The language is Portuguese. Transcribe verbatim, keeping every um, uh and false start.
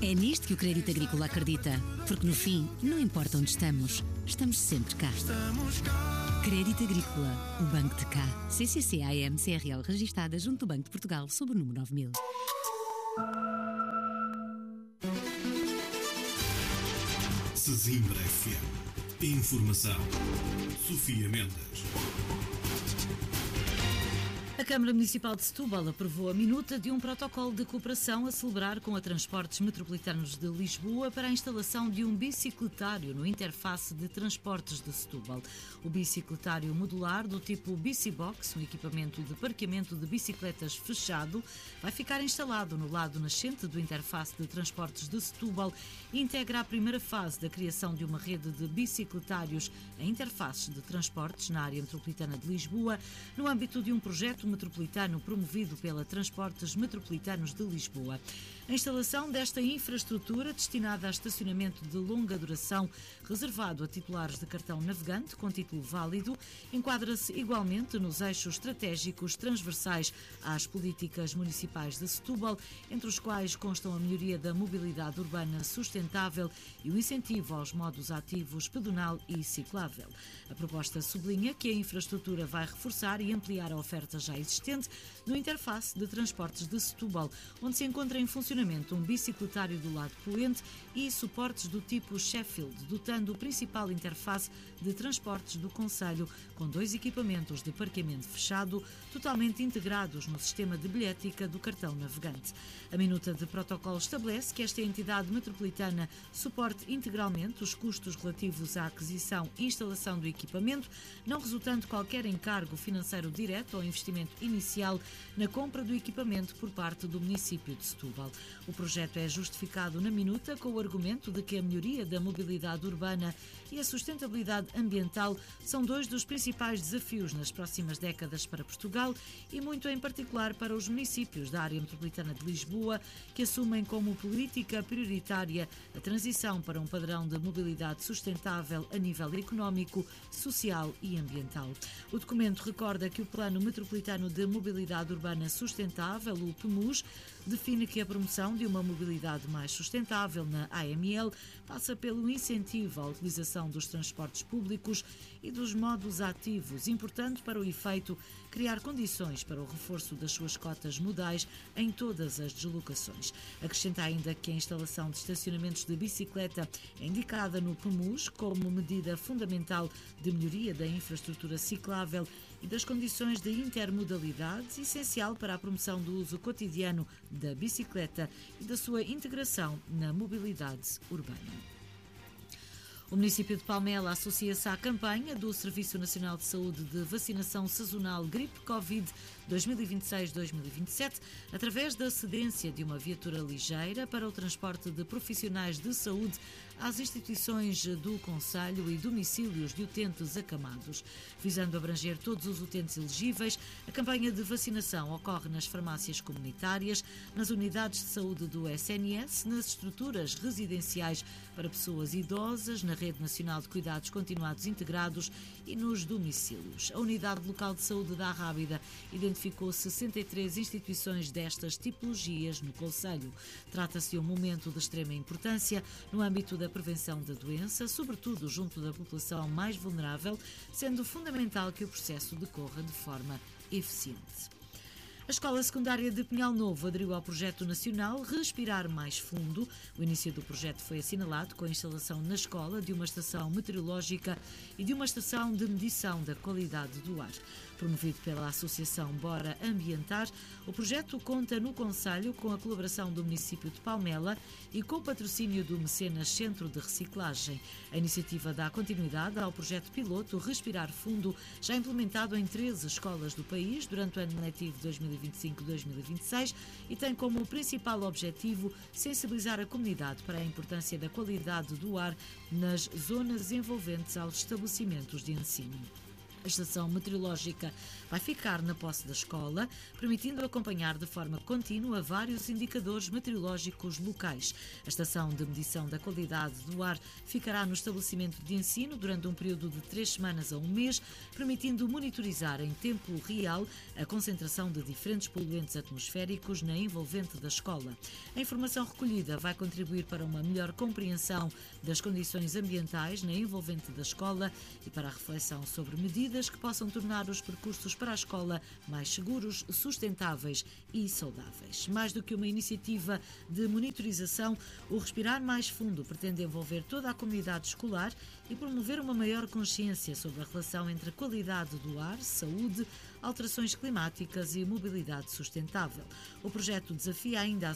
É nisto que o Crédito Agrícola acredita, porque no fim, não importa onde estamos, estamos sempre cá. Crédito Agrícola, o Banco de cá. C C C A M C R L registada junto do Banco de Portugal sob o número nove mil. Sesimbra F M. Informação. Sofia Mendes. A Câmara Municipal de Setúbal aprovou a minuta de um protocolo de cooperação a celebrar com a Transportes Metropolitanos de Lisboa para a instalação de um bicicletário no interface de transportes de Setúbal. O bicicletário modular do tipo Bicibox, um equipamento de parqueamento de bicicletas fechado, vai ficar instalado no lado nascente do interface de transportes de Setúbal e integra a primeira fase da criação de uma rede de bicicletários em interfaces de transportes na área metropolitana de Lisboa, no âmbito de um projeto metropolitano promovido pela Transportes Metropolitanos de Lisboa. A instalação desta infraestrutura, destinada a estacionamento de longa duração, reservado a titulares de cartão navegante com título válido, enquadra-se igualmente nos eixos estratégicos transversais às políticas municipais de Setúbal, entre os quais constam a melhoria da mobilidade urbana sustentável e o incentivo aos modos ativos pedonal e ciclável. A proposta sublinha que a infraestrutura vai reforçar e ampliar a oferta já existente no interface de transportes de Setúbal, onde se encontra em funcionamento um bicicletário do lado poente e suportes do tipo Sheffield, dotando o principal interface de transportes do concelho, com dois equipamentos de parqueamento fechado, totalmente integrados no sistema de bilhética do cartão navegante. A minuta de protocolo estabelece que esta entidade metropolitana suporte integralmente os custos relativos à aquisição e instalação do equipamento, não resultando qualquer encargo financeiro direto ou investimento inicial na compra do equipamento por parte do município de Setúbal. O projeto é justificado na minuta com o argumento de que a melhoria da mobilidade urbana e a sustentabilidade ambiental são dois dos principais desafios nas próximas décadas para Portugal e muito em particular para os municípios da área metropolitana de Lisboa, que assumem como política prioritária a transição para um padrão de mobilidade sustentável a nível económico, social e ambiental. O documento recorda que o Plano Metropolitano de Mobilidade Urbana Sustentável, o P M U S, define que a promoção de uma mobilidade mais sustentável na A M L passa pelo incentivo à utilização dos transportes públicos e dos modos ativos, importante para o efeito criar condições para o reforço das suas cotas modais em todas as deslocações. Acrescenta ainda que a instalação de estacionamentos de bicicleta é indicada no P M U S como medida fundamental de melhoria da infraestrutura ciclável e das condições de intermodalidade, essencial para a promoção do uso cotidiano da bicicleta e da sua integração na mobilidade urbana. O município de Palmela associa-se à campanha do Serviço Nacional de Saúde de Vacinação Sazonal Gripe Covid dois mil e vinte e seis dois mil e vinte e sete, através da cedência de uma viatura ligeira para o transporte de profissionais de saúde às instituições do concelho e domicílios de utentes acamados. Visando abranger todos os utentes elegíveis, a campanha de vacinação ocorre nas farmácias comunitárias, nas unidades de saúde do S N S, nas estruturas residenciais para pessoas idosas, na Rede Nacional de Cuidados Continuados Integrados e nos domicílios. A Unidade Local de Saúde da Arrábida identificou sessenta e três instituições destas tipologias no concelho. Trata-se de um momento de extrema importância no âmbito da prevenção da doença, sobretudo junto da população mais vulnerável, sendo fundamental que o processo decorra de forma eficiente. A Escola Secundária de Pinhal Novo aderiu ao projeto nacional Respirar Mais Fundo. O início do projeto foi assinalado com a instalação na escola de uma estação meteorológica e de uma estação de medição da qualidade do ar. Promovido pela Associação Bora Ambientar, o projeto conta no concelho com a colaboração do município de Palmela e com o patrocínio do Mecenas Centro de Reciclagem. A iniciativa dá continuidade ao projeto piloto Respirar Fundo, já implementado em treze escolas do país durante o ano letivo dois mil e vinte e cinco dois mil e vinte e seis e tem como principal objetivo sensibilizar a comunidade para a importância da qualidade do ar nas zonas envolventes aos estabelecimentos de ensino. A estação meteorológica vai ficar na posse da escola, permitindo acompanhar de forma contínua vários indicadores meteorológicos locais. A estação de medição da qualidade do ar ficará no estabelecimento de ensino durante um período de três semanas a um mês, permitindo monitorizar em tempo real a concentração de diferentes poluentes atmosféricos na envolvente da escola. A informação recolhida vai contribuir para uma melhor compreensão das condições ambientais na envolvente da escola e para a reflexão sobre medidas que possam tornar os percursos para a escola mais seguros, sustentáveis e saudáveis. Mais do que uma iniciativa de monitorização, o Respirar Mais Fundo pretende envolver toda a comunidade escolar e promover uma maior consciência sobre a relação entre a qualidade do ar, saúde, alterações climáticas e mobilidade sustentável. O projeto desafia ainda as